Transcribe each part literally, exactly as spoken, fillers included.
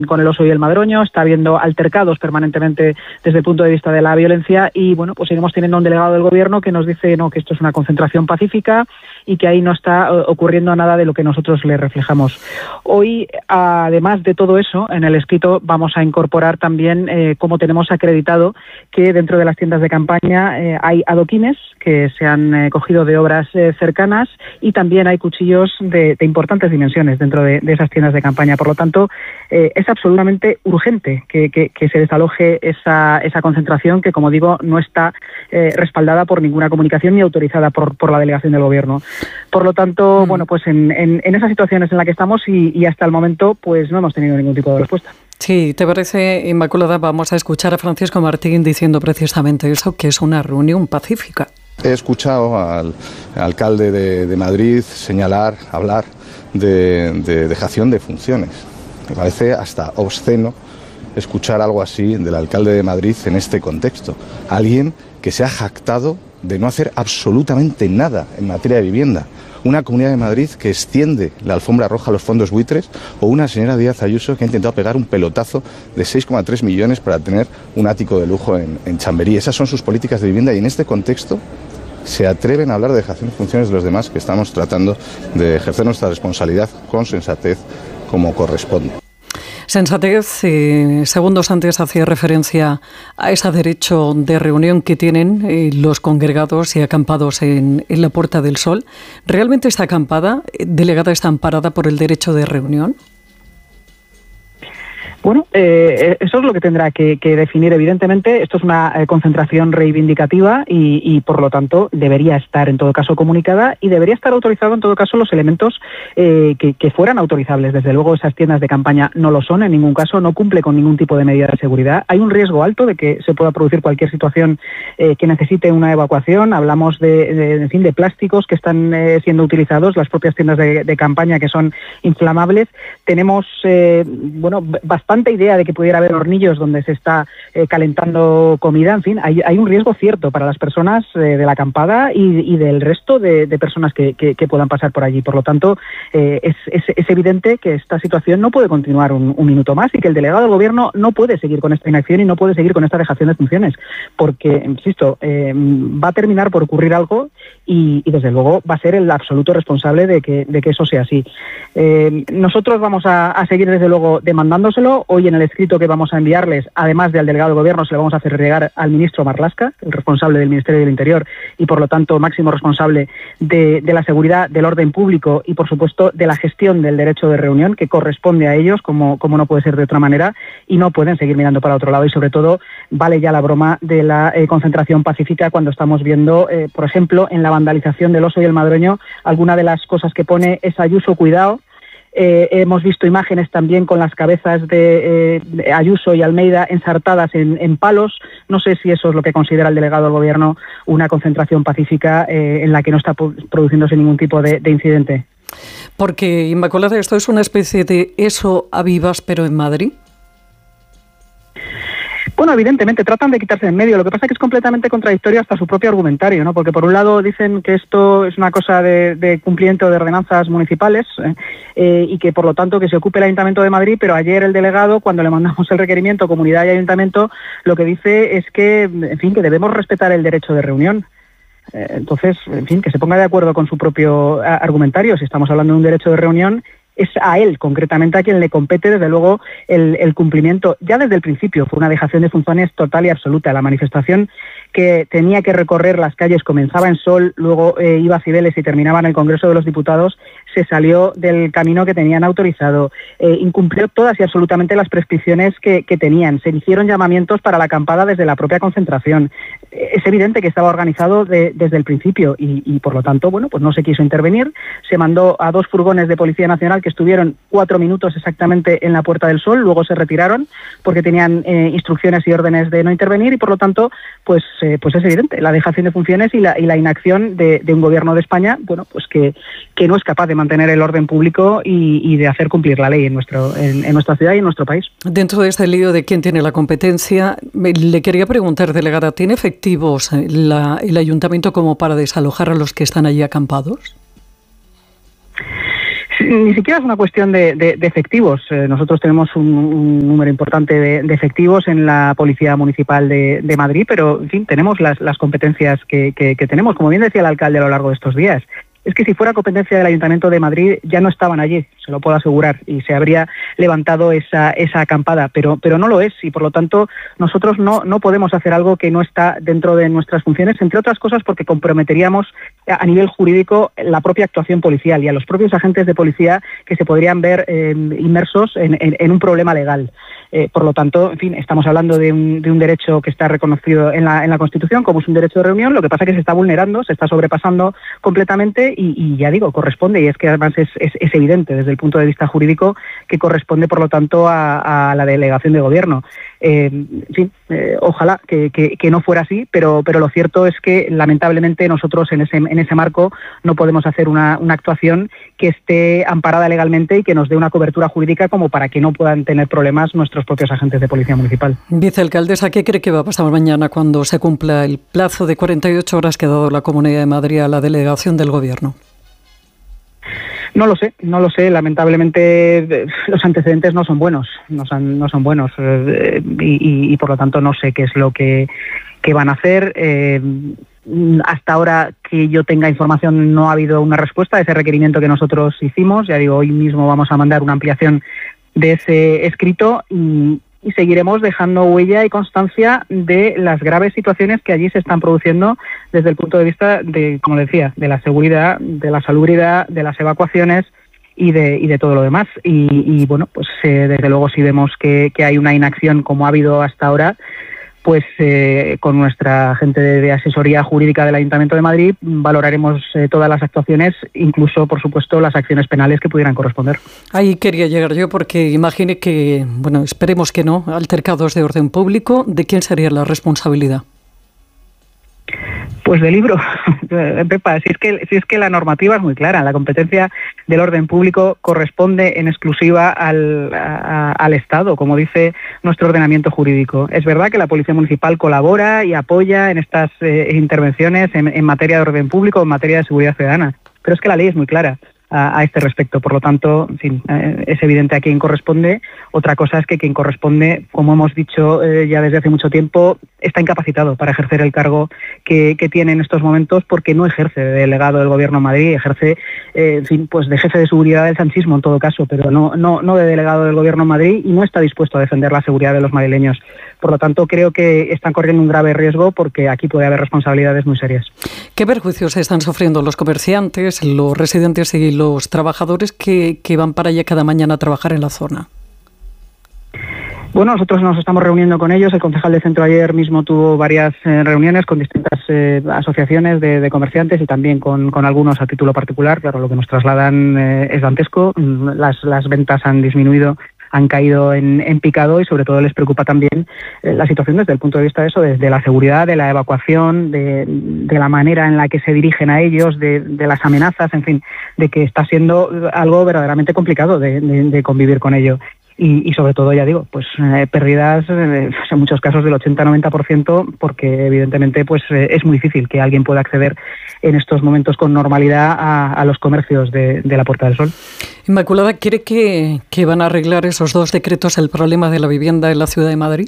con el Oso y el Madroño, está habiendo altercados permanentemente desde el punto de vista de la violencia y bueno, pues seguimos teniendo un delegado del gobierno que nos dice no, que esto es una concentración pacífica y que ahí no está ocurriendo nada de lo que nosotros le reflejamos. Hoy, además de todo eso, en el escrito vamos a incorporar también eh, cómo tenemos acreditado que dentro de las tiendas de campaña eh, hay adoquines que se han eh, cogido de obras eh, cercanas y también hay cuchillos de, de importantes dimensiones dentro de, de esas tiendas de campaña. Por lo tanto, eh, es absolutamente urgente que, que, que se desaloje esa, esa concentración que, como digo, no está eh, respaldada por ninguna comunicación ni autorizada por, por la delegación del gobierno. Por lo tanto, mm. bueno, pues en, en, en esas situaciones en las que estamos y, y hasta el momento pues no hemos tenido ningún tipo de respuesta. Sí, ¿te parece, Inmaculada? Vamos a escuchar a Francisco Martín diciendo precisamente eso, que es una reunión pacífica. He escuchado al alcalde de, de Madrid señalar, hablar de, de dejación de funciones. Me parece hasta obsceno escuchar algo así del alcalde de Madrid en este contexto. Alguien que se ha jactado de no hacer absolutamente nada en materia de vivienda. Una Comunidad de Madrid que extiende la alfombra roja a los fondos buitres o una señora Díaz Ayuso que ha intentado pegar un pelotazo de seis coma tres millones para tener un ático de lujo en, en Chamberí. Esas son sus políticas de vivienda y en este contexto se atreven a hablar de dejación de funciones de los demás que estamos tratando de ejercer nuestra responsabilidad con sensatez como corresponde. Sensatez, eh, segundos antes hacía referencia a ese derecho de reunión que tienen eh, los congregados y acampados en, en la Puerta del Sol. ¿Realmente esta acampada, delegada, está amparada por el derecho de reunión? Bueno, eh, eso es lo que tendrá que, que definir. Evidentemente, esto es una eh, concentración reivindicativa y, y, por lo tanto, debería estar en todo caso comunicada y debería estar autorizado en todo caso los elementos eh, que, que fueran autorizables. Desde luego, esas tiendas de campaña no lo son, en ningún caso, no cumple con ningún tipo de medida de seguridad. Hay un riesgo alto de que se pueda producir cualquier situación eh, que necesite una evacuación. Hablamos de, de, en fin, de plásticos que están eh, siendo utilizados, las propias tiendas de, de campaña que son inflamables. Tenemos, eh, bueno, bastante Bastante idea de que pudiera haber hornillos donde se está eh, calentando comida. En fin, hay, hay un riesgo cierto para las personas eh, de la acampada y, y del resto de, de personas que, que, que puedan pasar por allí. Por lo tanto, eh, es, es, es evidente que esta situación no puede continuar un, un minuto más y que el delegado del gobierno no puede seguir con esta inacción y no puede seguir con esta dejación de funciones, porque, insisto, eh, va a terminar por ocurrir algo y, y, desde luego, va a ser el absoluto responsable de que, de que eso sea así. Eh, nosotros vamos a, a seguir, desde luego, demandándoselo. Hoy en el escrito que vamos a enviarles, además del delegado del gobierno, se le vamos a hacer llegar al ministro Marlaska, el responsable del Ministerio del Interior y, por lo tanto, máximo responsable de, de la seguridad, del orden público y, por supuesto, de la gestión del derecho de reunión, que corresponde a ellos, como, como no puede ser de otra manera, y no pueden seguir mirando para otro lado. Y, sobre todo, vale ya la broma de la eh, concentración pacífica cuando estamos viendo, eh, por ejemplo, en la vandalización del Oso y el Madroño, alguna de las cosas que pone es Ayuso, cuidado. Eh, hemos visto imágenes también con las cabezas de, eh, de Ayuso y Almeida ensartadas en, en palos. No sé si eso es lo que considera el delegado del gobierno una concentración pacífica eh, en la que no está produciéndose ningún tipo de, de incidente. Porque, Inmaculada, esto es una especie de eso a vivas, pero en Madrid. Bueno, evidentemente tratan de quitarse en medio. Lo que pasa es que es completamente contradictorio hasta su propio argumentario, ¿no? Porque por un lado dicen que esto es una cosa de, de cumplimiento de ordenanzas municipales eh, eh, y que por lo tanto que se ocupe el Ayuntamiento de Madrid, pero ayer el delegado, cuando le mandamos el requerimiento comunidad y ayuntamiento, lo que dice es que, en fin, que debemos respetar el derecho de reunión. Eh, entonces, en fin, que se ponga de acuerdo con su propio argumentario. Si estamos hablando de un derecho de reunión, es a él, concretamente, a quien le compete, desde luego, el, el cumplimiento. Ya desde el principio fue una dejación de funciones total y absoluta. La manifestación que tenía que recorrer las calles comenzaba en Sol, luego eh, iba a Cibeles y terminaba en el Congreso de los Diputados, se salió del camino que tenían autorizado, eh, incumplió todas y absolutamente las prescripciones que, que tenían. Se hicieron llamamientos para la acampada desde la propia concentración. Es evidente que estaba organizado de, desde el principio y, y, por lo tanto, bueno, pues no se quiso intervenir. Se mandó a dos furgones de Policía Nacional que estuvieron cuatro minutos exactamente en la Puerta del Sol, luego se retiraron porque tenían eh, instrucciones y órdenes de no intervenir y, por lo tanto, pues, eh, pues es evidente la dejación de funciones y la, y la inacción de, de un gobierno de España, bueno, pues que, que no es capaz de mantener el orden público y, y de hacer cumplir la ley en, nuestro, en, en nuestra ciudad y en nuestro país. Dentro de este lío de quién tiene la competencia, le quería preguntar, delegada, ¿tiene efectivos la, el ayuntamiento como para desalojar a los que están allí acampados? Ni siquiera es una cuestión de, de, de efectivos. Eh, nosotros tenemos un, un número importante de, de efectivos en la Policía Municipal de, de Madrid, pero en fin, tenemos las, las competencias que, que, que tenemos. Como bien decía el alcalde a lo largo de estos días, es que si fuera competencia del Ayuntamiento de Madrid ya no estaban allí, se lo puedo asegurar, y se habría levantado esa, esa acampada, pero, pero no lo es, y por lo tanto nosotros no, no podemos hacer algo que no está dentro de nuestras funciones, entre otras cosas porque comprometeríamos a nivel jurídico la propia actuación policial y a los propios agentes de policía que se podrían ver eh, inmersos en, en, en un problema legal. Eh, por lo tanto, en fin, estamos hablando de un, de un derecho que está reconocido en la, en la Constitución como es un derecho de reunión, lo que pasa es que se está vulnerando, se está sobrepasando completamente y, y ya digo, corresponde, y es que además es, es, es evidente desde el punto de vista jurídico que corresponde, por lo tanto, a, a la delegación de gobierno. Eh, en fin, eh, ojalá que, que, que no fuera así, pero, pero lo cierto es que lamentablemente nosotros en ese, en ese marco no podemos hacer una, una actuación que esté amparada legalmente y que nos dé una cobertura jurídica como para que no puedan tener problemas nuestros propios agentes de policía municipal. Vicealcaldesa, ¿qué cree que va a pasar mañana cuando se cumpla el plazo de cuarenta y ocho horas que ha dado la Comunidad de Madrid a la delegación del Gobierno? No lo sé, no lo sé. Lamentablemente los antecedentes no son buenos, no son, no son buenos eh, y, y por lo tanto no sé qué es lo que, que van a hacer. Eh, hasta ahora que yo tenga información no ha habido una respuesta a ese requerimiento que nosotros hicimos. Ya digo, hoy mismo vamos a mandar una ampliación de ese escrito y, y seguiremos dejando huella y constancia de las graves situaciones que allí se están produciendo desde el punto de vista de, como decía, de la seguridad, de la salubridad, de las evacuaciones y de, y de todo lo demás. Y, y bueno, pues eh, desde luego si vemos que, que hay una inacción como ha habido hasta ahora, pues eh, con nuestra gente de, de asesoría jurídica del Ayuntamiento de Madrid valoraremos eh, todas las actuaciones, incluso, por supuesto, las acciones penales que pudieran corresponder. Ahí quería llegar yo porque imagine que, bueno, esperemos que no, altercados de orden público, ¿de quién sería la responsabilidad? Pues del libro, Pepa, si es que si es que la normativa es muy clara, la competencia del orden público corresponde en exclusiva al, a, al Estado, como dice nuestro ordenamiento jurídico. Es verdad que la Policía Municipal colabora y apoya en estas eh, intervenciones en, en materia de orden público, en materia de seguridad ciudadana, pero es que la ley es muy clara a, a este respecto. Por lo tanto, en fin, eh, es evidente a quién corresponde. Otra cosa es que quien corresponde, como hemos dicho eh, ya desde hace mucho tiempo, está incapacitado para ejercer el cargo que, que tiene en estos momentos porque no ejerce de delegado del Gobierno de Madrid, ejerce, eh, en fin, pues de jefe de seguridad del sanchismo en todo caso, pero no, no, no de delegado del Gobierno de Madrid y no está dispuesto a defender la seguridad de los madrileños. Por lo tanto, creo que están corriendo un grave riesgo porque aquí puede haber responsabilidades muy serias. ¿Qué perjuicios están sufriendo los comerciantes, los residentes y los trabajadores que, que van para allá cada mañana a trabajar en la zona? Bueno, nosotros nos estamos reuniendo con ellos. El concejal de centro ayer mismo tuvo varias eh, reuniones con distintas eh, asociaciones de, de comerciantes y también con, con algunos a título particular. Claro, lo que nos trasladan eh, es dantesco. Las, las ventas han disminuido, han caído en, en picado y sobre todo les preocupa también eh, la situación desde el punto de vista de eso, desde la seguridad, de la evacuación, de, de la manera en la que se dirigen a ellos, de, de las amenazas, en fin, de que está siendo algo verdaderamente complicado de, de, de convivir con ello. Y, y sobre todo, ya digo, pues eh, pérdidas eh, en muchos casos del ochenta a noventa por ciento, porque evidentemente pues eh, es muy difícil que alguien pueda acceder en estos momentos con normalidad a, a los comercios de, de la Puerta del Sol. Inmaculada, ¿cree que, que van a arreglar esos dos decretos el problema de la vivienda en la ciudad de Madrid?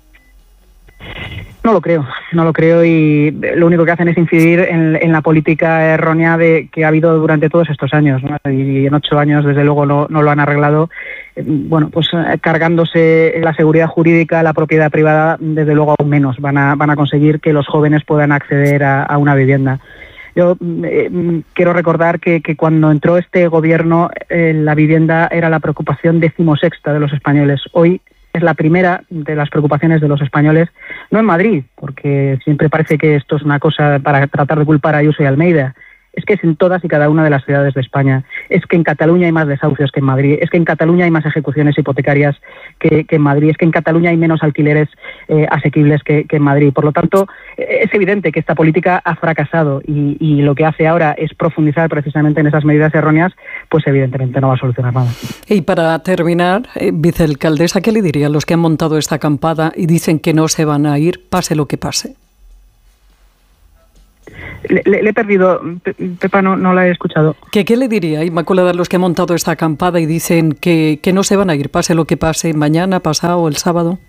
No lo creo, no lo creo y lo único que hacen es incidir en, en la política errónea de, que ha habido durante todos estos años, ¿no? Y en ocho años desde luego no, no lo han arreglado. Bueno, pues cargándose la seguridad jurídica, la propiedad privada, desde luego aún menos van a, van a conseguir que los jóvenes puedan acceder a, a una vivienda. Yo eh, quiero recordar que, que cuando entró este gobierno eh, la vivienda era la preocupación decimosexta de los españoles. Hoy es la primera de las preocupaciones de los españoles, no en Madrid, porque siempre parece que esto es una cosa para tratar de culpar a Ayuso y Almeida. Es que es en todas y cada una de las ciudades de España. Es que en Cataluña hay más desahucios que en Madrid. Es que en Cataluña hay más ejecuciones hipotecarias que, que en Madrid. Es que en Cataluña hay menos alquileres eh, asequibles que, que en Madrid. Por lo tanto, es evidente que esta política ha fracasado y, y lo que hace ahora es profundizar precisamente en esas medidas erróneas, pues evidentemente no va a solucionar nada. Y para terminar, eh, vicealcaldesa, ¿qué le diría a los que han montado esta acampada y dicen que no se van a ir, pase lo que pase? Le, le, le he perdido, Pepa, no, no la he escuchado. ¿Qué, ¿Qué le diría, Inmaculada, a los que han montado esta acampada y dicen que, que no se van a ir, pase lo que pase, mañana, pasado o el sábado?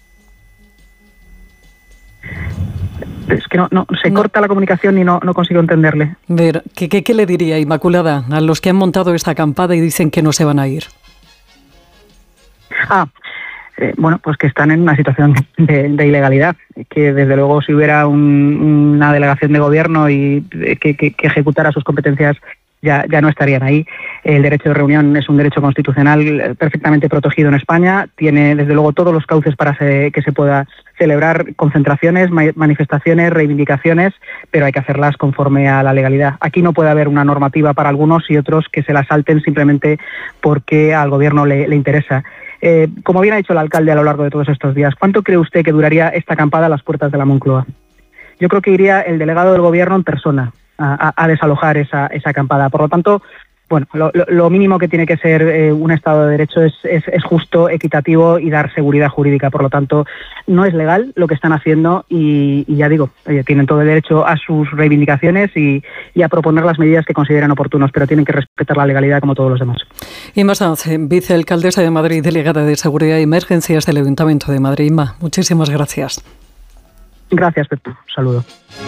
Es que no, no se no. corta la comunicación y no, no consigo entenderle. Ver, ¿qué, qué, ¿Qué le diría, Inmaculada, a los que han montado esta acampada y dicen que no se van a ir? Ah, eh, bueno, pues que están en una situación de, de ilegalidad, que desde luego si hubiera un, una delegación de gobierno y que, que, que ejecutara sus competencias ya, ya no estarían ahí. El derecho de reunión es un derecho constitucional perfectamente protegido en España, tiene desde luego todos los cauces para se, que se pueda celebrar concentraciones, manifestaciones, reivindicaciones, pero hay que hacerlas conforme a la legalidad. Aquí no puede haber una normativa para algunos y otros que se la salten simplemente porque al gobierno le, le interesa. Eh, como bien ha dicho el alcalde a lo largo de todos estos días, ¿cuánto cree usted que duraría esta acampada a las puertas de la Moncloa? Yo creo que iría el delegado del gobierno en persona a, a, a desalojar esa, esa acampada. Por lo tanto, bueno, lo, lo mínimo que tiene que ser eh, un Estado de Derecho es, es, es justo, equitativo y dar seguridad jurídica. Por lo tanto, no es legal lo que están haciendo y, y ya digo, oye, tienen todo el derecho a sus reivindicaciones y, y a proponer las medidas que consideran oportunos, pero tienen que respetar la legalidad como todos los demás. Inma Sanz, vicealcaldesa de Madrid, delegada de Seguridad y Emergencias del Ayuntamiento de Madrid. Inma, muchísimas gracias. Gracias, Pepe. Un saludo.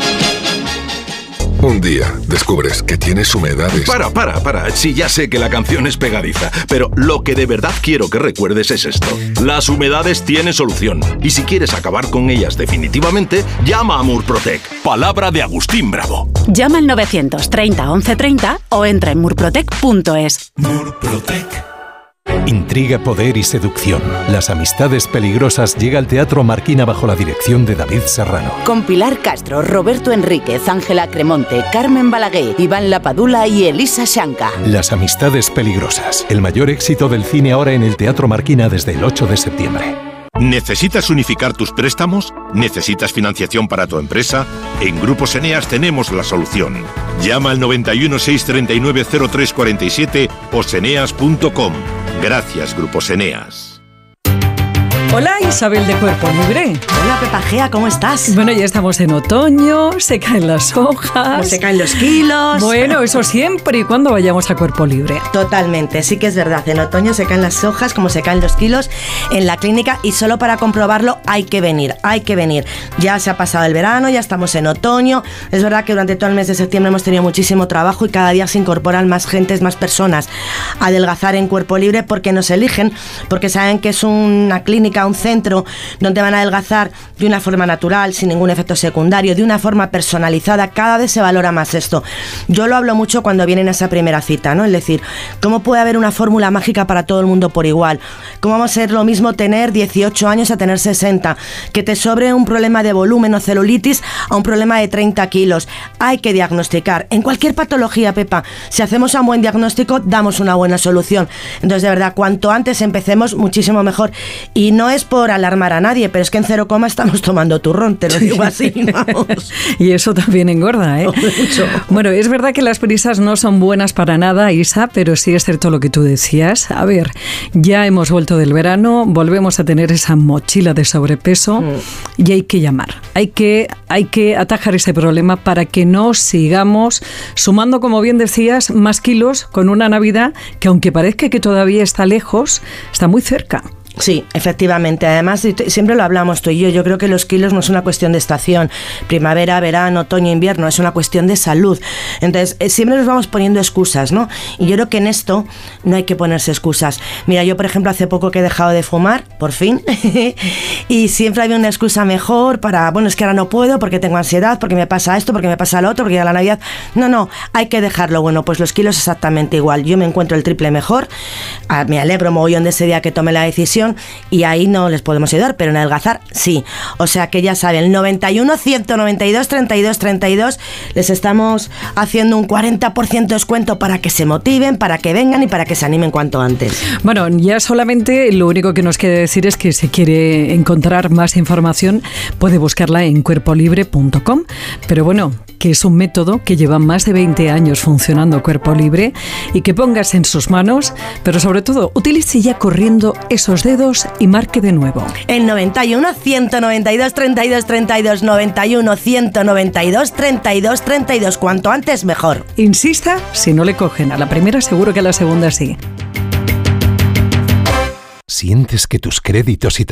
Un día descubres que tienes humedades. Para, para, para. Sí, ya sé que la canción es pegadiza, pero lo que de verdad quiero que recuerdes es esto. Las humedades tienen solución. Y si quieres acabar con ellas definitivamente, llama a Murprotec. Palabra de Agustín Bravo. Llama al novecientos treinta once treinta o entra en murprotec punto es. Murprotec. Intriga, poder y seducción. Las amistades peligrosas llega al Teatro Marquina bajo la dirección de David Serrano. Con Pilar Castro, Roberto Enríquez, Ángela Cremonte, Carmen Balaguer, Iván Lapadula y Elisa Shanka. Las amistades peligrosas. El mayor éxito del cine ahora en el Teatro Marquina desde el ocho de septiembre. ¿Necesitas unificar tus préstamos? ¿Necesitas financiación para tu empresa? En Grupos Eneas tenemos la solución. Llama al noventa y uno, seiscientos treinta y nueve, cero tres cuarenta y siete o seneas punto com. Gracias, Grupos Eneas. Hola, Isabel de Cuerpo Libre. Hola, Pepa Gea, ¿cómo estás? Bueno, ya estamos en otoño, se caen las hojas. Se caen los kilos. Bueno, eso siempre y cuando vayamos a Cuerpo Libre. Totalmente, sí que es verdad. En otoño se caen las hojas, como se caen los kilos en la clínica, y solo para comprobarlo hay que venir, hay que venir. Ya se ha pasado el verano, ya estamos en otoño. Es verdad que durante todo el mes de septiembre hemos tenido muchísimo trabajo y cada día se incorporan más gentes, más personas a adelgazar en Cuerpo Libre porque nos eligen, porque saben que es una clínica, un centro donde van a adelgazar de una forma natural, sin ningún efecto secundario, de una forma personalizada. Cada vez se valora más esto. Yo lo hablo mucho cuando vienen a esa primera cita, ¿no? Es decir, ¿cómo puede haber una fórmula mágica para todo el mundo por igual? ¿Cómo va a ser lo mismo tener dieciocho años a tener sesenta? Que te sobre un problema de volumen o celulitis a un problema de treinta kilos. Hay que diagnosticar. En cualquier patología, Pepa, si hacemos un buen diagnóstico, damos una buena solución. Entonces, de verdad, cuanto antes empecemos, muchísimo mejor. Y no es por alarmar a nadie, pero es que en cero coma estamos tomando turrón, te lo digo así, vamos. Y eso también engorda, ¿eh? Bueno, es verdad que las prisas no son buenas para nada, Isa, pero sí es cierto lo que tú decías. A ver, ya hemos vuelto del verano, volvemos a tener esa mochila de sobrepeso mm. y hay que llamar, hay que, hay que atajar ese problema para que no sigamos sumando, como bien decías, más kilos con una Navidad que, aunque parezca que todavía está lejos, está muy cerca. Sí, efectivamente. Además, siempre lo hablamos tú y yo, yo creo que los kilos no es una cuestión de estación, primavera, verano, otoño, invierno, es una cuestión de salud. Entonces, siempre nos vamos poniendo excusas, ¿no? Y yo creo que en esto no hay que ponerse excusas. Mira, yo, por ejemplo, hace poco que he dejado de fumar, por fin, y siempre había una excusa mejor para, bueno, es que ahora no puedo porque tengo ansiedad, porque me pasa esto, porque me pasa lo otro, porque ya la Navidad... No, no, hay que dejarlo. Bueno, pues los kilos exactamente igual. Yo me encuentro el triple mejor, me alegro mogollón de ese día que tomé la decisión, y ahí no les podemos ayudar, pero en adelgazar sí. O sea que ya saben, el noventa y uno, ciento noventa y dos, treinta y dos, treinta y dos, les estamos haciendo un cuarenta por ciento descuento para que se motiven, para que vengan y para que se animen cuanto antes. Bueno, ya solamente lo único que nos queda decir es que si quiere encontrar más información puede buscarla en cuerpo libre punto com, pero bueno, que es un método que lleva más de veinte años funcionando Cuerpo Libre y que pongas en sus manos, pero sobre todo utilice ya corriendo esos dedos dedos y marque de nuevo. El noventa y uno, ciento noventa y dos, treinta y dos, treinta y dos, noventa y uno, ciento noventa y dos, treinta y dos, treinta y dos. Cuanto antes, mejor. Insista, si no le cogen a la primera, seguro que a la segunda sí. ¿Sientes que tus créditos y